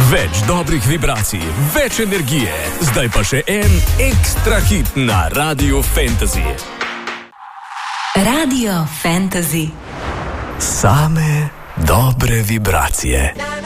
Več dobrih vibracij, več energije. Zdaj pa še en ekstra hit na Radio Fantasy. Radio Fantasy. Same dobre vibracije.